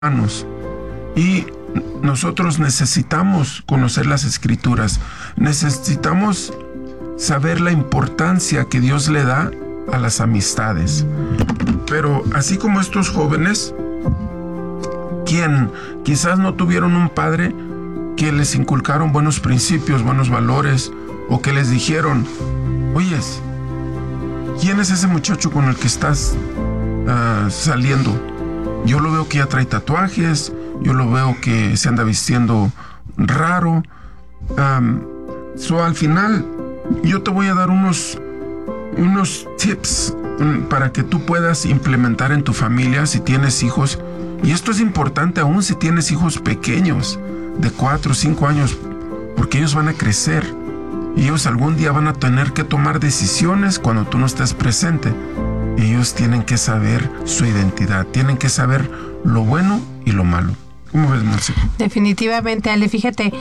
humanos. Y nosotros necesitamos conocer las Escrituras. Necesitamos saber la importancia que Dios le da a las amistades. Pero así como estos jóvenes, quien quizás no tuvieron un padre que les inculcaron buenos principios, buenos valores, o que les dijeron: oyes, ¿quién es ese muchacho con el que estás saliendo? Yo lo veo que ya trae tatuajes, yo lo veo que se anda vistiendo raro. Al final, yo te voy a dar unos tips para que tú puedas implementar en tu familia si tienes hijos. Y esto es importante aún si tienes hijos pequeños, de 4 o 5 años, porque ellos van a crecer. Y ellos algún día van a tener que tomar decisiones cuando tú no estés presente. Ellos tienen que saber su identidad, tienen que saber lo bueno y lo malo. ¿Cómo ves, Marce? Definitivamente, Ale, fíjate,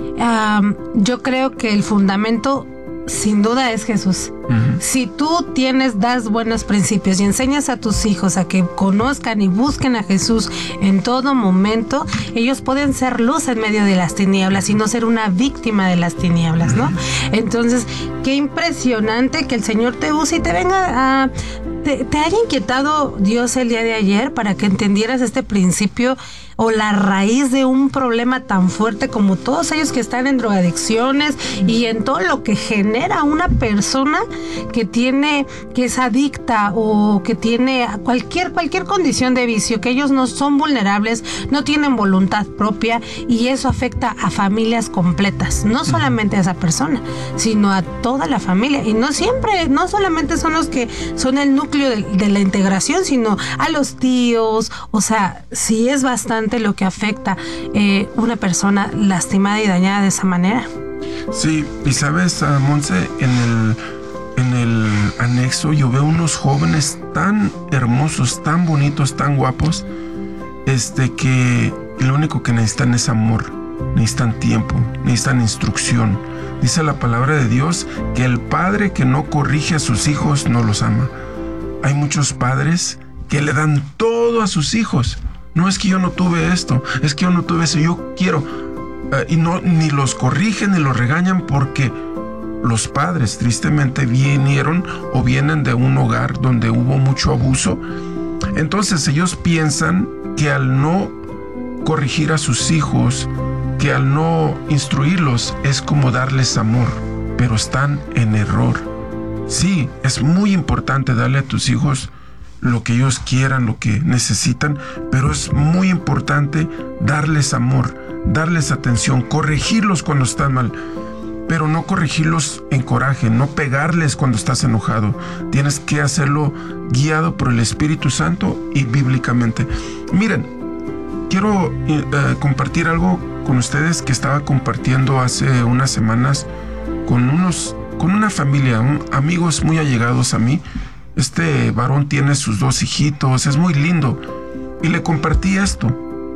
yo creo que el fundamento sin duda es Jesús. Uh-huh. Si tú das buenos principios y enseñas a tus hijos a que conozcan y busquen a Jesús en todo momento, ellos pueden ser luz en medio de las tinieblas y no ser una víctima de las tinieblas, ¿no? Uh-huh. Entonces, qué impresionante que el Señor te use y te venga te haya inquietado Dios el día de ayer para que entendieras este principio o la raíz de un problema tan fuerte como todos ellos que están en drogadicciones y en todo lo que genera una persona que es adicta o que tiene cualquier condición de vicio, que ellos no son vulnerables, no tienen voluntad propia, y eso afecta a familias completas, no solamente a esa persona, sino a toda la familia. Y no solamente son los que son el núcleo de la integración, sino a los tíos. O sea, sí es bastante lo que afecta una persona lastimada y dañada de esa manera. Sí, y sabes, Monse, en el anexo yo veo unos jóvenes tan hermosos, tan bonitos, tan guapos, que lo único que necesitan es amor, necesitan tiempo, necesitan instrucción. Dice la palabra de Dios que el padre que no corrige a sus hijos no los ama. Hay muchos padres que le dan todo a sus hijos. No es que yo no tuve esto, es que yo no tuve eso, yo quiero. Y no, ni los corrigen ni los regañan, porque los padres tristemente vienen de un hogar donde hubo mucho abuso. Entonces ellos piensan que al no corregir a sus hijos, que al no instruirlos, es como darles amor, pero están en error. Sí, es muy importante darle a tus hijos lo que ellos quieran, lo que necesitan, pero es muy importante darles amor, darles atención, corregirlos cuando están mal, pero no corregirlos en coraje, no pegarles cuando estás enojado. Tienes que hacerlo guiado por el Espíritu Santo y bíblicamente. Miren, quiero compartir algo con ustedes que estaba compartiendo hace unas semanas con una familia, amigos muy allegados a mí. Este varón tiene sus 2 hijitos, es muy lindo. Y le compartí esto.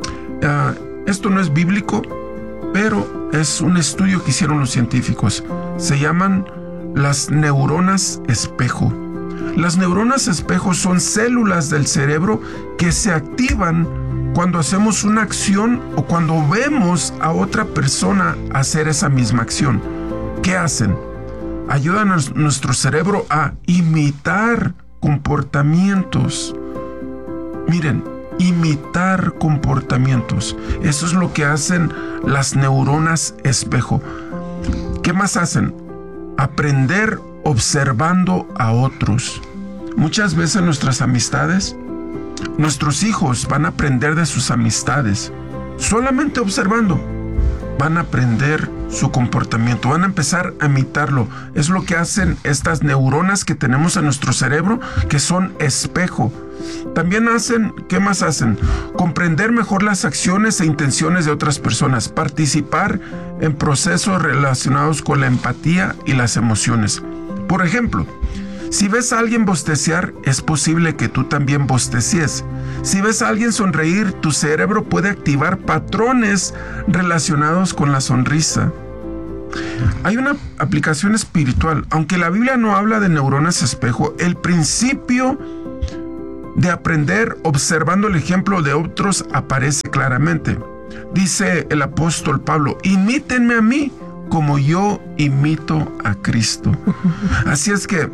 Esto no es bíblico, pero es un estudio que hicieron los científicos. Se llaman las neuronas espejo. Las neuronas espejo son células del cerebro que se activan cuando hacemos una acción o cuando vemos a otra persona hacer esa misma acción. ¿Qué hacen? Ayudan a nuestro cerebro a imitar comportamientos. Miren, imitar comportamientos. Eso es lo que hacen las neuronas espejo. ¿Qué más hacen? Aprender observando a otros. Muchas veces nuestras amistades, nuestros hijos van a aprender de sus amistades. Solamente observando van a aprender su comportamiento, van a empezar a imitarlo. Es lo que hacen estas neuronas que tenemos en nuestro cerebro, que son espejo. También ¿qué más hacen? Comprender mejor las acciones e intenciones de otras personas, participar en procesos relacionados con la empatía y las emociones. Por ejemplo, si ves a alguien bostecear, es posible que tú también bostecies. Si ves a alguien sonreír, tu cerebro puede activar patrones relacionados con la sonrisa. Hay una aplicación espiritual. Aunque la Biblia no habla de neuronas espejo, el principio de aprender observando el ejemplo de otros aparece claramente. Dice el apóstol Pablo, imítenme a mí como yo imito a Cristo. Así es que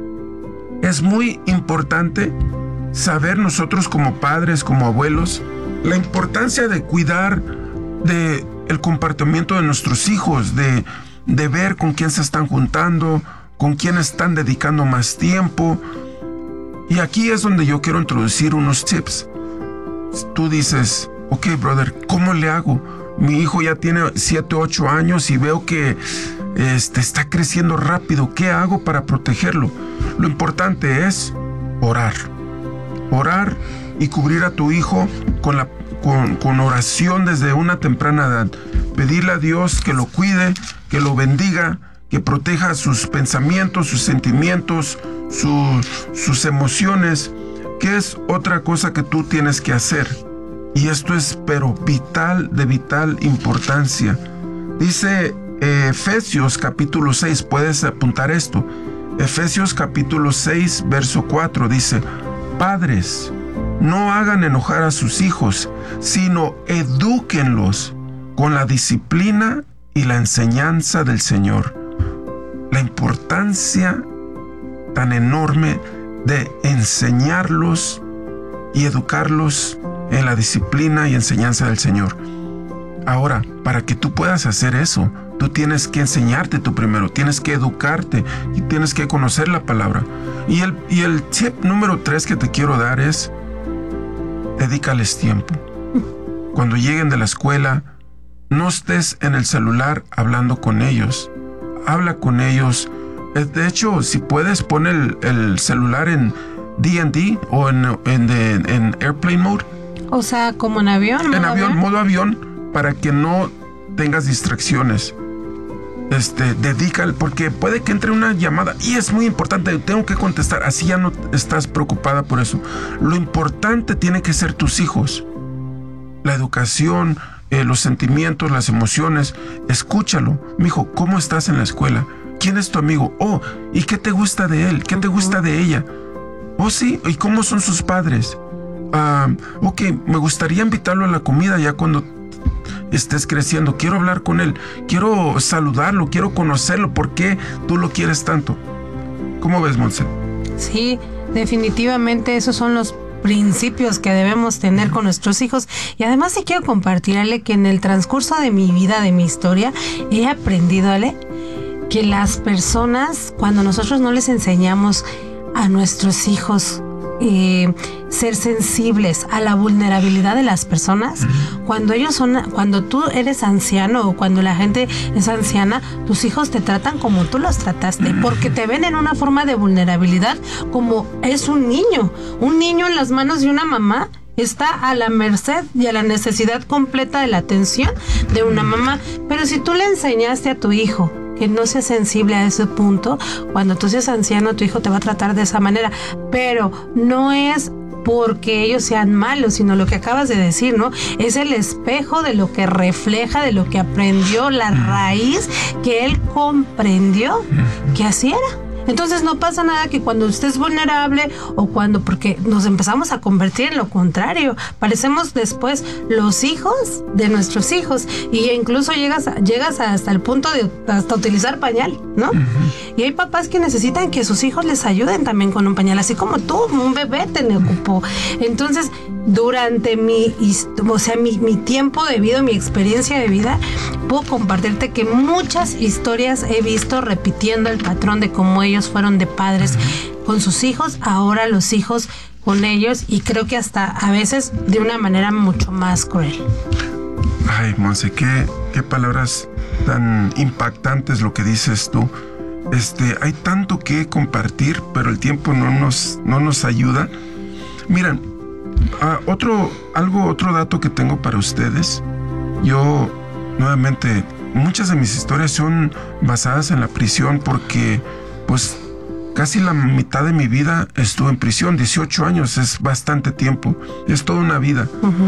es muy importante saber nosotros como padres, como abuelos, la importancia de cuidar de el comportamiento de nuestros hijos, de ver con quién se están juntando, con quién están dedicando más tiempo. Y aquí es donde yo quiero introducir unos tips. Tú dices, ok, brother, ¿cómo le hago? Mi hijo ya tiene 7, 8 años y veo que está creciendo rápido. ¿Qué hago para protegerlo? Lo importante es orar. Orar y cubrir a tu hijo con oración desde una temprana edad. Pedirle a Dios que lo cuide, que lo bendiga, que proteja sus pensamientos, sus sentimientos, sus emociones, que es otra cosa que tú tienes que hacer. Y esto es pero de vital importancia. Dice Efesios capítulo 6, puedes apuntar esto. Efesios capítulo 6, verso 4 dice, padres, no hagan enojar a sus hijos, sino edúquenlos con la disciplina y la enseñanza del Señor. La importancia tan enorme de enseñarlos y educarlos en la disciplina y enseñanza del Señor. Ahora, para que tú puedas hacer eso, tú tienes que enseñarte tú primero, tienes que educarte y tienes que conocer la palabra. Y el tip número 3 que te quiero dar es, dedícales tiempo. Cuando lleguen de la escuela, no estés en el celular hablando con ellos. Habla con ellos. De hecho, si puedes, pon el celular en D&D o en airplane mode. O sea, como en avión. En avión, modo avión, para que no tengas distracciones. Dedícale, porque puede que entre una llamada y es muy importante, tengo que contestar, así ya no estás preocupada por eso. Lo importante tiene que ser tus hijos. La educación, los sentimientos, las emociones. Escúchalo. Mijo, ¿cómo estás en la escuela? ¿Quién es tu amigo? Oh, ¿y qué te gusta de él? ¿Qué te gusta de ella? Oh, sí, ¿y cómo son sus padres? Ok, me gustaría invitarlo a la comida ya cuando estés creciendo. Quiero hablar con él, quiero saludarlo, quiero conocerlo. ¿Por qué tú lo quieres tanto? ¿Cómo ves, Monse? Sí, definitivamente esos son los principios que debemos tener con nuestros hijos. Y además sí quiero compartirle que en el transcurso de mi vida, de mi historia, he aprendido, Ale, que las personas, cuando nosotros no les enseñamos a nuestros hijos ser sensibles a la vulnerabilidad de las personas, cuando tú eres anciano o cuando la gente es anciana, tus hijos te tratan como tú los trataste, porque te ven en una forma de vulnerabilidad como es un niño en las manos de una mamá. Está a la merced y a la necesidad completa de la atención de una mamá. Pero si tú le enseñaste a tu hijo que no sea sensible a ese punto, cuando tú seas anciano, tu hijo te va a tratar de esa manera. Pero no es porque ellos sean malos, sino lo que acabas de decir, ¿no? Es el espejo de lo que refleja, de lo que aprendió, la raíz que él comprendió que así era. Entonces no pasa nada que cuando estés vulnerable porque nos empezamos a convertir en lo contrario, parecemos después los hijos de nuestros hijos y incluso llegas hasta el punto de hasta utilizar pañal, ¿no? Y hay papás que necesitan que sus hijos les ayuden también con un pañal, así como tú, un bebé te ocupó. Entonces, durante mi tiempo de vida, mi experiencia de vida, puedo compartirte que muchas historias he visto repitiendo el patrón de cómo ellos fueron de padres con sus hijos, ahora los hijos con ellos, y creo que hasta a veces de una manera mucho más cruel. Ay, Monse, qué palabras tan impactantes lo que dices tú. Hay tanto que compartir, pero el tiempo no nos ayuda. Miren, otro dato que tengo para ustedes. Yo, nuevamente, muchas de mis historias son basadas en la prisión porque, pues, casi la mitad de mi vida estuve en prisión. 18 años es bastante tiempo, es toda una vida.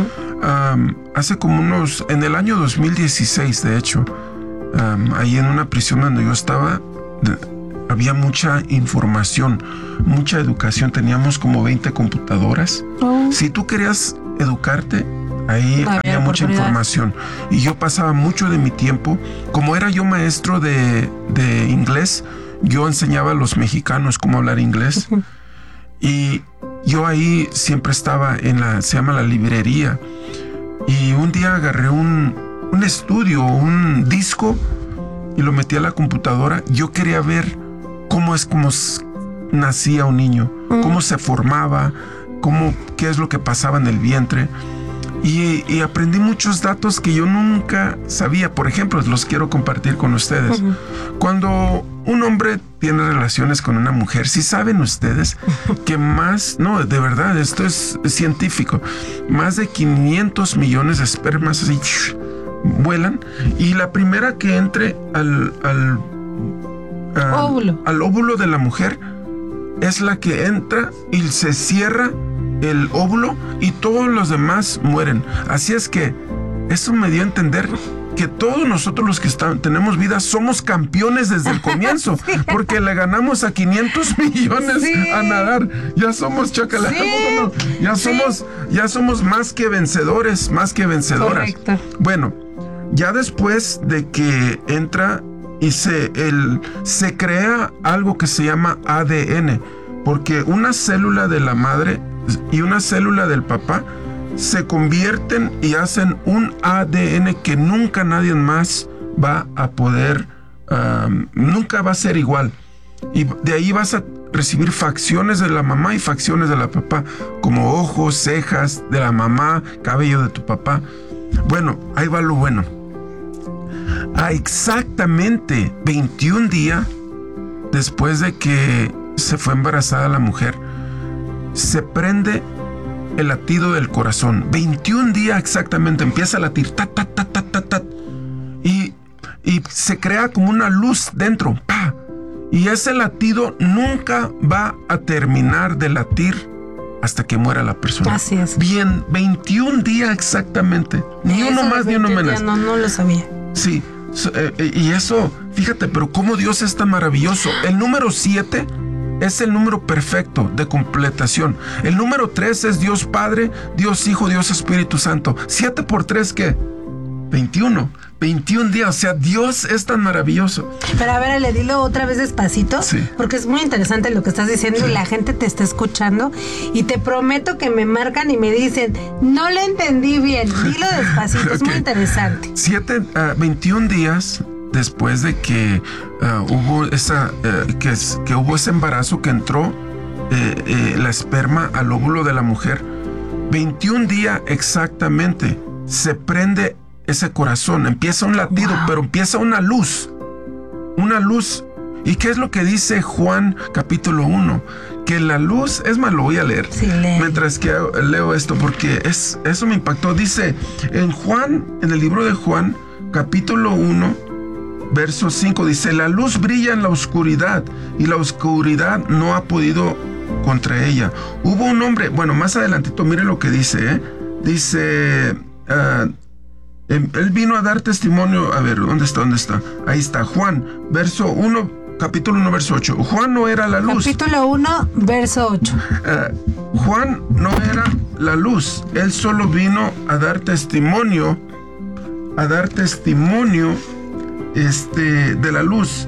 Hace como en el año 2016, de hecho, ahí en una prisión donde yo estaba, había mucha información, mucha educación. Teníamos como 20 computadoras. Si tú querías educarte, ahí había mucha información. Y yo pasaba mucho de mi tiempo, como era yo maestro de inglés, yo enseñaba a los mexicanos cómo hablar inglés. Y yo ahí siempre estaba se llama la librería. Y un día agarré un estudio, un disco, y lo metí a la computadora. Yo quería ver cómo nacía un niño, cómo se formaba, qué es lo que pasaba en el vientre. Y aprendí muchos datos que yo nunca sabía. Por ejemplo, los quiero compartir con ustedes. Cuando un hombre tiene relaciones con una mujer, ¿sí saben ustedes que de verdad, esto es científico, más de 500 millones de espermas así vuelan, y la primera que entre al óvulo de la mujer es la que entra y se cierra el óvulo y todos los demás mueren. Así es que eso me dio a entender que todos nosotros los que tenemos vida somos campeones desde el comienzo, sí, porque le ganamos a 500 millones a nadar. Ya somos chacalados, ¿no? Ya somos más que vencedores, más que vencedoras. Correcto. Bueno, ya después de que entra y se crea algo que se llama ADN, porque una célula de la madre y una célula del papá se convierten y hacen un ADN que nunca nadie más va a poder, nunca va a ser igual. Y de ahí vas a recibir facciones de la mamá y facciones de la papá, como ojos, cejas de la mamá, cabello de tu papá. Bueno, ahí va lo bueno. A exactamente 21 días después de que se fue embarazada la mujer, se prende el latido del corazón. 21 días exactamente empieza a latir, ta, ta, ta, ta, ta, ta, y se crea como una luz dentro, ¡pa! Y ese latido nunca va a terminar de latir hasta que muera la persona. Así es. Bien, 21 días exactamente. Ni uno más ni uno menos. No lo sabía. Sí, y eso, fíjate, pero cómo Dios es tan maravilloso. El número 7 es el número perfecto de completación. El número 3 es Dios Padre, Dios Hijo, Dios Espíritu Santo. 7 por 3, ¿qué? 21. 21 días. O sea, Dios es tan maravilloso. Pero a ver, le dilo otra vez despacito. Sí. Porque es muy interesante lo que estás diciendo, sí, y la gente te está escuchando. Y te prometo que me marcan y me dicen, no le entendí bien. Dilo despacito, okay. Es muy interesante. 21 días después de que hubo hubo ese embarazo, que entró la esperma al óvulo de la mujer, 21 días exactamente se prende ese corazón, empieza un latido, wow, pero empieza una luz. ¿Y qué es lo que dice Juan capítulo 1? Que la luz, es más, lo voy a leer, sí, mientras que leo esto, porque eso me impactó. Dice en el libro de Juan capítulo 1 verso 5, dice: la luz brilla en la oscuridad y la oscuridad no ha podido contra ella. Hubo un hombre, bueno, más adelantito, mire lo que dice, dice, él vino a dar testimonio. A ver, ¿dónde está? Ahí está, Juan, capítulo 1, verso 8. Juan no era la luz. Capítulo 1, verso 8. Juan no era la luz, él solo vino a dar testimonio, de la luz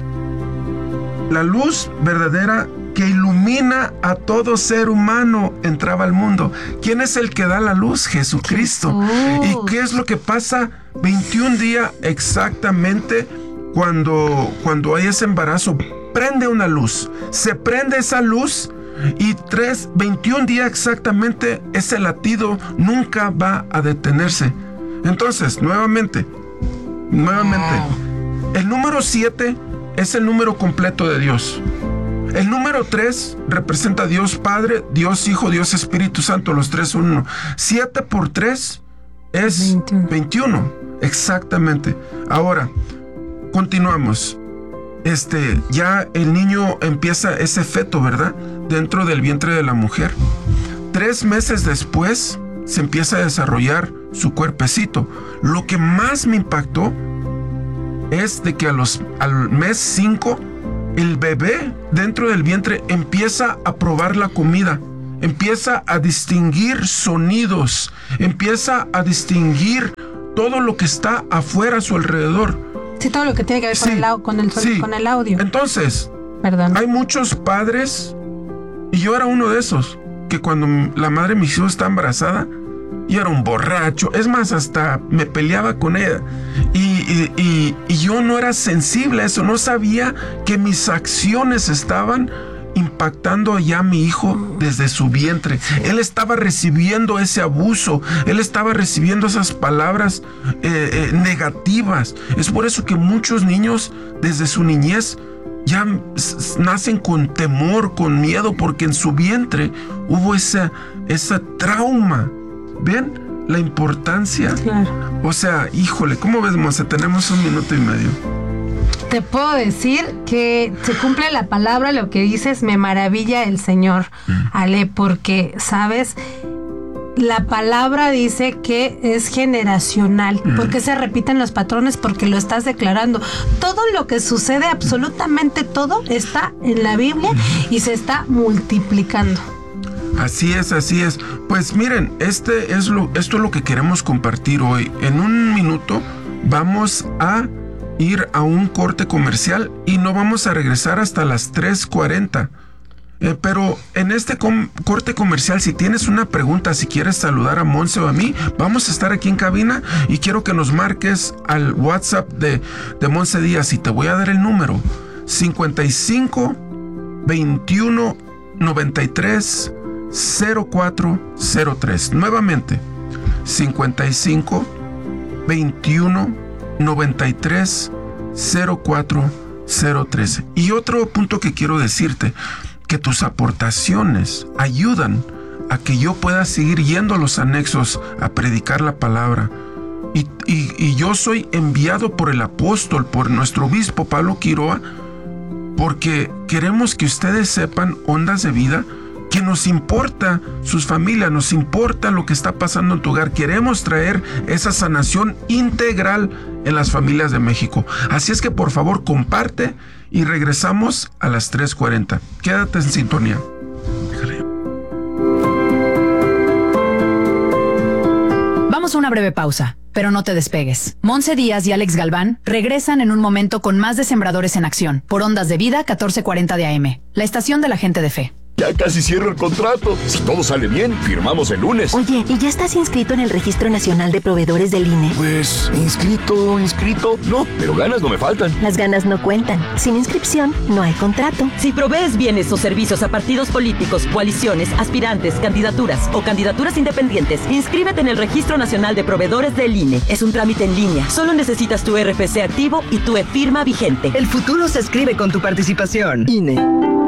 verdadera que ilumina a todo ser humano entraba al mundo. ¿Quién es el que da la luz? Jesucristo. ¿Y qué es lo que pasa 21 días exactamente cuando hay ese embarazo? Prende una luz, se prende esa luz, y 21 días exactamente ese latido nunca va a detenerse. Entonces, nuevamente, el número 7 es el número completo de Dios. El número 3 representa a Dios Padre, Dios Hijo, Dios Espíritu Santo, los tres son uno. 7 por 3 es 21. Exactamente. Ahora, continuamos. Ya el niño empieza ese feto, ¿verdad? Dentro del vientre de la mujer. 3 meses después se empieza a desarrollar su cuerpecito. Lo que más me impactó es de que al mes 5 el bebé dentro del vientre empieza a probar la comida, empieza a distinguir sonidos, empieza a distinguir todo lo que está afuera a su alrededor. Sí, todo lo que tiene que ver con el audio. Entonces, perdón, hay muchos padres, y yo era uno de esos, que cuando la madre de mis hijos está embarazada, yo era un borracho, es más, hasta me peleaba con ella, y yo no era sensible a eso, no sabía que mis acciones estaban impactando ya a mi hijo desde su vientre. Él estaba recibiendo ese abuso, él estaba recibiendo esas palabras negativas. Es por eso que muchos niños desde su niñez ya nacen con temor, con miedo, porque en su vientre hubo esa trauma. ¿Ven la importancia? Claro. O sea, híjole, ¿cómo ves, Monse? Tenemos 1 minuto y medio. Te puedo decir que se cumple la palabra, lo que dices, me maravilla el Señor, Ale, porque, ¿sabes? La palabra dice que es generacional. ¿Por qué se repiten los patrones? Porque lo estás declarando. Todo lo que sucede, absolutamente todo, está en la Biblia y se está multiplicando. Así es, así es. Pues miren, esto es lo que queremos compartir hoy. En 1 minuto vamos a ir a un corte comercial y no vamos a regresar hasta las 3:40. Pero en este corte comercial, si tienes una pregunta, si quieres saludar a Monse o a mí, vamos a estar aquí en cabina y quiero que nos marques al WhatsApp de Monse Díaz, y te voy a dar el número: 55 21 93 0403. Nuevamente, 55 21 93 0403. Y otro punto que quiero decirte, que tus aportaciones ayudan a que yo pueda seguir yendo a los anexos a predicar la palabra. Y yo soy enviado por el apóstol, por nuestro obispo Pablo Quiroa, porque queremos que ustedes sepan, Ondas de Vida, que nos importa sus familias, nos importa lo que está pasando en tu hogar. Queremos traer esa sanación integral en las familias de México. Así es que por favor comparte y regresamos a las 3:40. Quédate en sintonía. Vamos a una breve pausa, pero no te despegues. Monse Díaz y Alex Galván regresan en un momento con más de Sembradores en Acción por Ondas de Vida 1440 de AM, la estación de la gente de fe. Ya casi cierro el contrato. Si todo sale bien, firmamos el lunes. Oye, ¿y ya estás inscrito en el Registro Nacional de Proveedores del INE? Pues, inscrito. No, pero ganas no me faltan. Las ganas no cuentan. Sin inscripción, no hay contrato. Si provees bienes o servicios a partidos políticos, coaliciones, aspirantes, candidaturas o candidaturas independientes, inscríbete en el Registro Nacional de Proveedores del INE. Es un trámite en línea. Solo necesitas tu RFC activo y tu e-firma vigente. El futuro se escribe con tu participación. INE.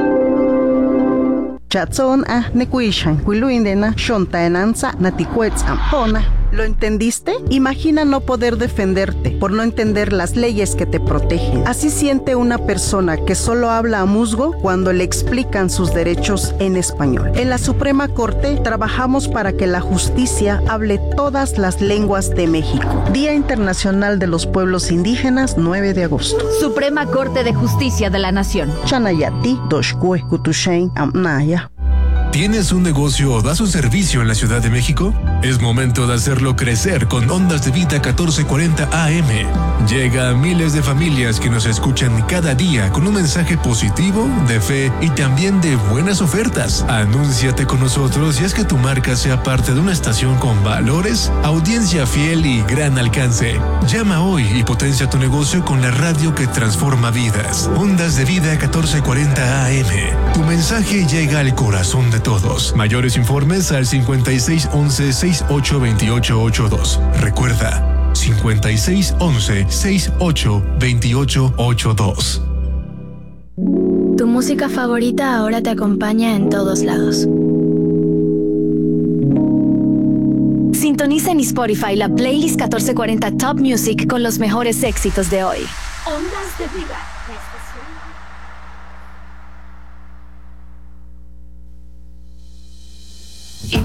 Chatson nekuishan huiluindena shontaenanza natikuetzam hona. ¿Lo entendiste? Imagina no poder defenderte por no entender las leyes que te protegen. Así siente una persona que solo habla a musgo cuando le explican sus derechos en español. En la Suprema Corte trabajamos para que la justicia hable todas las lenguas de México. Día Internacional de los Pueblos Indígenas, 9 de agosto. Suprema Corte de Justicia de la Nación. Chanayati doshkue kutushain amnaya. ¿Tienes un negocio o das un servicio en la Ciudad de México? Es momento de hacerlo crecer con Ondas de Vida 1440 AM. Llega a miles de familias que nos escuchan cada día con un mensaje positivo, de fe y también de buenas ofertas. Anúnciate con nosotros y haz que tu marca sea parte de una estación con valores, audiencia fiel y gran alcance. Llama hoy y potencia tu negocio con la radio que transforma vidas. Ondas de Vida 1440 AM. Tu mensaje llega al corazón de todos. Mayores informes al 5611-682882. Recuerda, 5611-682882. Tu música favorita ahora te acompaña en todos lados. Sintoniza en Spotify la playlist 1440 Top Music con los mejores éxitos de hoy. Ondas de Vida.